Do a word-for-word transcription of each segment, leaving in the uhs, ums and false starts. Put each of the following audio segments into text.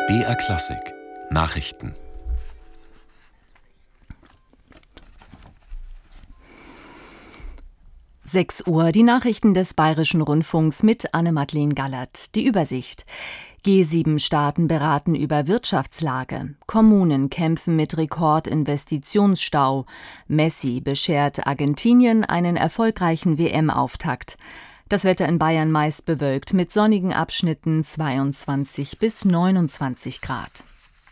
B R Klassik Nachrichten. sechs Uhr, die Nachrichten des Bayerischen Rundfunks mit Anne-Madeleine Gallert. Die Übersicht. G sieben Staaten beraten über Wirtschaftslage. Kommunen kämpfen mit Rekordinvestitionsstau. Messi beschert Argentinien einen erfolgreichen W M-Auftakt. Das Wetter in Bayern meist bewölkt mit sonnigen Abschnitten zweiundzwanzig bis neunundzwanzig Grad.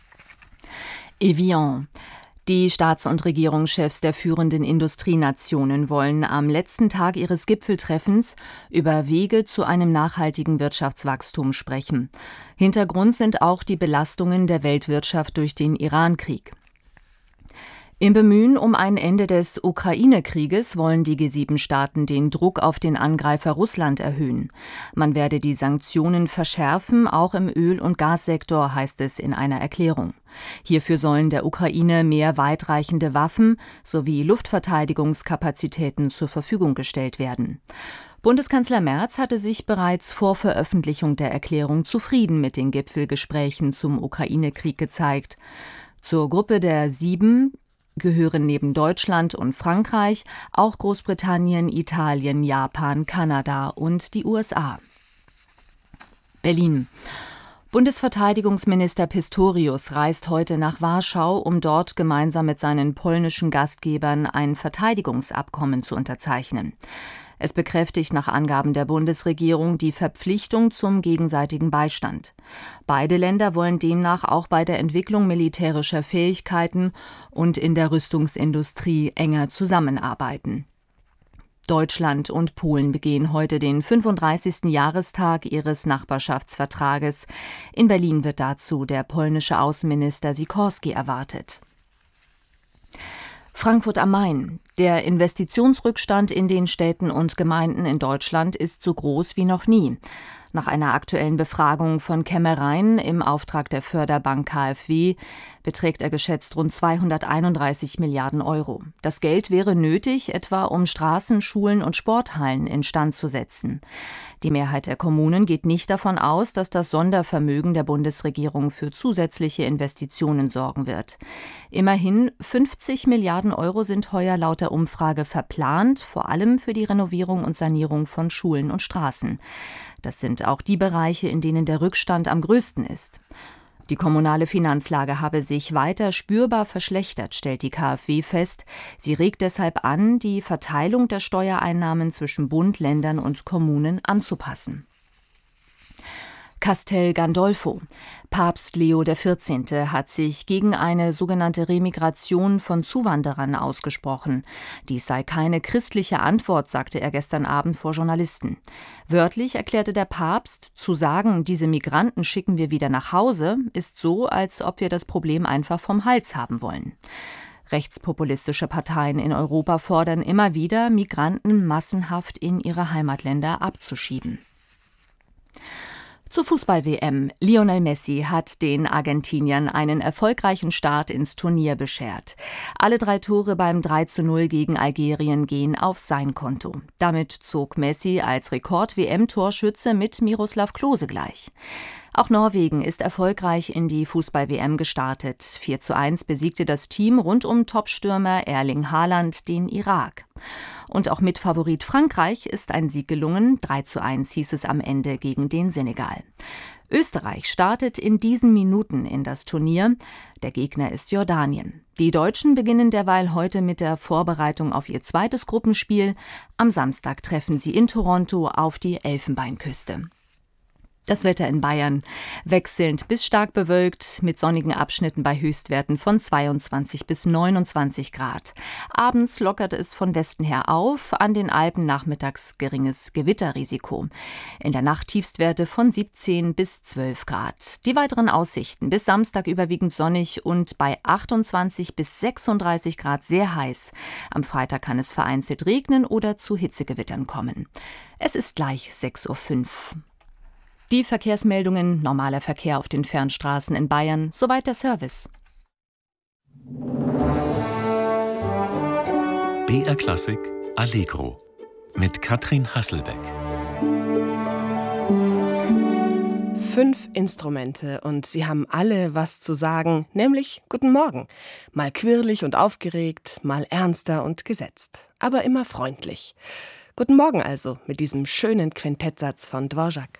Evian. Die Staats- und Regierungschefs der führenden Industrienationen wollen am letzten Tag ihres Gipfeltreffens über Wege zu einem nachhaltigen Wirtschaftswachstum sprechen. Hintergrund sind auch die Belastungen der Weltwirtschaft durch den Iran-Krieg. Im Bemühen um ein Ende des Ukraine-Krieges wollen die G sieben Staaten den Druck auf den Angreifer Russland erhöhen. Man werde die Sanktionen verschärfen, auch im Öl- und Gassektor, heißt es in einer Erklärung. Hierfür sollen der Ukraine mehr weitreichende Waffen sowie Luftverteidigungskapazitäten zur Verfügung gestellt werden. Bundeskanzler Merz hatte sich bereits vor Veröffentlichung der Erklärung zufrieden mit den Gipfelgesprächen zum Ukraine-Krieg gezeigt. Zur Gruppe der Sieben gehören neben Deutschland und Frankreich auch Großbritannien, Italien, Japan, Kanada und die U S A. Berlin. Bundesverteidigungsminister Pistorius reist heute nach Warschau, um dort gemeinsam mit seinen polnischen Gastgebern ein Verteidigungsabkommen zu unterzeichnen. Es bekräftigt nach Angaben der Bundesregierung die Verpflichtung zum gegenseitigen Beistand. Beide Länder wollen demnach auch bei der Entwicklung militärischer Fähigkeiten und in der Rüstungsindustrie enger zusammenarbeiten. Deutschland und Polen begehen heute den fünfunddreißigsten Jahrestag ihres Nachbarschaftsvertrages. In Berlin wird dazu der polnische Außenminister Sikorski erwartet. Frankfurt am Main. Der Investitionsrückstand in den Städten und Gemeinden in Deutschland ist so groß wie noch nie. Nach einer aktuellen Befragung von Kämmereien im Auftrag der Förderbank K f W beträgt er geschätzt rund zweihunderteinunddreißig Milliarden Euro. Das Geld wäre nötig, etwa um Straßen, Schulen und Sporthallen instand zu setzen. Die Mehrheit der Kommunen geht nicht davon aus, dass das Sondervermögen der Bundesregierung für zusätzliche Investitionen sorgen wird. Immerhin fünfzig Milliarden Euro sind heuer laut der Umfrage verplant, vor allem für die Renovierung und Sanierung von Schulen und Straßen. Das sind auch die Bereiche, in denen der Rückstand am größten ist. Die kommunale Finanzlage habe sich weiter spürbar verschlechtert, stellt die K f W fest. Sie regt deshalb an, die Verteilung der Steuereinnahmen zwischen Bund, Ländern und Kommunen anzupassen. Castel Gandolfo. Papst Leo der vierzehnte hat sich gegen eine sogenannte Remigration von Zuwanderern ausgesprochen. Dies sei keine christliche Antwort, sagte er gestern Abend vor Journalisten. Wörtlich erklärte der Papst, zu sagen, diese Migranten schicken wir wieder nach Hause, ist so, als ob wir das Problem einfach vom Hals haben wollen. Rechtspopulistische Parteien in Europa fordern immer wieder, Migranten massenhaft in ihre Heimatländer abzuschieben. Zur Fußball-W M. Lionel Messi hat den Argentiniern einen erfolgreichen Start ins Turnier beschert. Alle drei Tore beim drei zu null gegen Algerien gehen auf sein Konto. Damit zog Messi als Rekord-W M-Torschütze mit Miroslav Klose gleich. Auch Norwegen ist erfolgreich in die Fußball-W M gestartet. vier zu eins besiegte das Team rund um Topstürmer Erling Haaland den Irak. Und auch mit Favorit Frankreich ist ein Sieg gelungen. drei zu eins hieß es am Ende gegen den Senegal. Österreich startet in diesen Minuten in das Turnier. Der Gegner ist Jordanien. Die Deutschen beginnen derweil heute mit der Vorbereitung auf ihr zweites Gruppenspiel. Am Samstag treffen sie in Toronto auf die Elfenbeinküste. Das Wetter in Bayern wechselnd bis stark bewölkt mit sonnigen Abschnitten bei Höchstwerten von zweiundzwanzig bis neunundzwanzig Grad. Abends lockert es von Westen her auf, an den Alpen nachmittags geringes Gewitterrisiko. In der Nacht Tiefstwerte von siebzehn bis zwölf Grad. Die weiteren Aussichten: bis Samstag überwiegend sonnig und bei achtundzwanzig bis sechsunddreißig Grad sehr heiß. Am Freitag kann es vereinzelt regnen oder zu Hitzegewittern kommen. Es ist gleich sechs Uhr fünf. Die Verkehrsmeldungen, normaler Verkehr auf den Fernstraßen in Bayern, soweit der Service. B R Klassik Allegro mit Katrin Hasselbeck. Fünf Instrumente und sie haben alle was zu sagen, nämlich Guten Morgen. Mal quirlig und aufgeregt, mal ernster und gesetzt, aber immer freundlich. Guten Morgen also mit diesem schönen Quintettsatz von Dvorak.